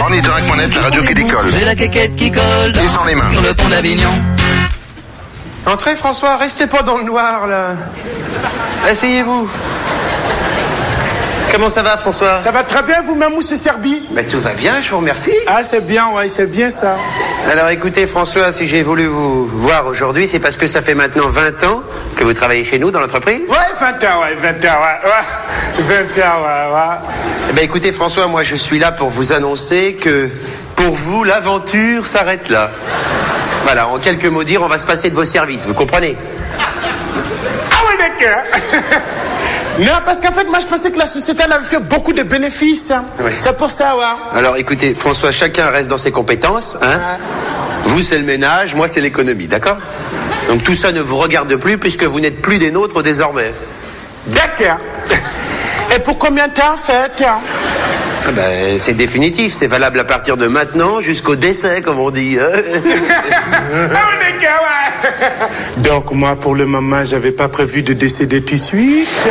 Ornithorynque.net, la radio qui décolle. J'ai la quéquette qui colle Et sans les mains. sur le pont d'Avignon. Entrez François, restez pas dans le noir là. Asseyez-vous. Comment ça va François? Ça va très bien, vous-même, Mousse Serbi? Ben, tout va bien, je vous remercie. Ah, c'est bien, ouais, c'est bien ça. Alors écoutez François, si j'ai voulu vous voir aujourd'hui, c'est parce que ça fait maintenant 20 ans que vous travaillez chez nous dans l'entreprise. Ouais, 20 ans, ouais. 20 ans, ouais. Eh ben écoutez François, moi je suis là pour vous annoncer que pour vous l'aventure s'arrête là. Voilà, en quelques mots dire, on va se passer de vos services, vous comprenez? Ah oui, d'accord. Non, parce qu'en fait, moi je pensais que la société elle avait fait beaucoup de bénéfices. Ouais. C'est pour ça, ouais. Alors écoutez François, chacun reste dans ses compétences, hein. Vous c'est le ménage, moi c'est l'économie, d'accord? Donc tout ça ne vous regarde plus puisque vous n'êtes plus des nôtres désormais. D'accord. Et pour combien de temps, en fait? Ah ben, c'est définitif, c'est valable à partir de maintenant jusqu'au décès, comme on dit. Ah oui, d'accord, ouais. Donc moi, pour le moment, j'avais pas prévu de décéder tout de suite.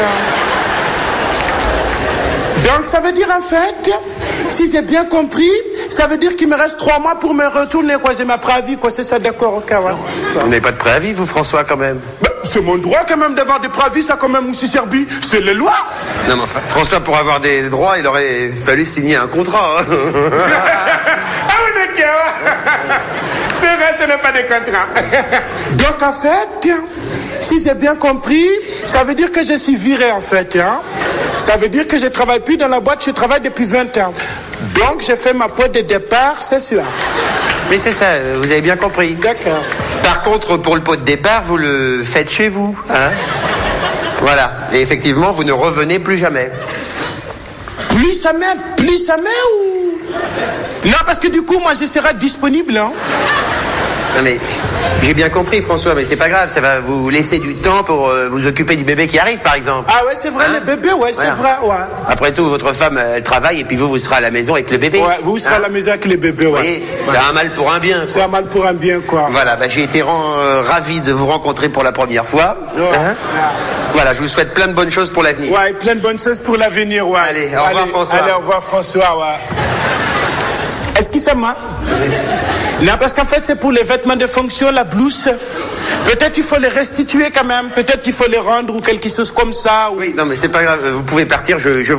Donc ça veut dire en fait, si j'ai bien compris, ça veut dire qu'il me reste 3 mois pour me retourner, quoi. J'ai ma préavis, quoi. C'est ça, d'accord, ok, ouais. Vous n'avez pas de préavis, vous, François, quand même? Ben, c'est mon droit quand même d'avoir des préavis, ça quand même, Moussi Serbi. C'est les lois. Non, mais enfin, François, pour avoir des droits, il aurait fallu signer un contrat. Hein. Ah oui, d'accord. C'est vrai, ce n'est pas des contrats. Donc en fait, si j'ai bien compris, ça veut dire que je suis viré en fait. Hein? Ça veut dire que je ne travaille plus dans la boîte, je travaille depuis 20 ans. Donc j'ai fait ma pointe de départ, c'est sûr. Mais c'est ça, vous avez bien compris. D'accord. Par contre, pour le pot de départ, vous le faites chez vous. Hein. Voilà. Et effectivement, vous ne revenez plus jamais. Plus jamais ou... Non, parce que du coup, moi, je serai disponible. Hein? Non mais, j'ai bien compris François, mais c'est pas grave, ça va vous laisser du temps pour vous occuper du bébé qui arrive par exemple. Ah ouais, c'est vrai, le bébé, ouais, c'est vrai, ouais. Après tout, votre femme, elle travaille et puis vous serez à la maison avec le bébé. Ouais, vous serez à la maison avec le bébé, ouais. Vous voyez, c'est un mal pour un bien. C'est un mal pour un bien, quoi. Voilà, bah, j'ai été ravi de vous rencontrer pour la première fois. Ouais. Hein. Voilà, je vous souhaite plein de bonnes choses pour l'avenir. Ouais, plein de bonnes choses pour l'avenir, ouais. Allez, au revoir François. Allez, au revoir François, ouais. Excusez-moi. Non, parce qu'en fait, c'est pour les vêtements de fonction, la blouse. Peut-être il faut les restituer quand même. Peut-être il faut les rendre ou quelque chose comme ça. Ou... Oui, non, mais c'est pas grave. Vous pouvez partir, je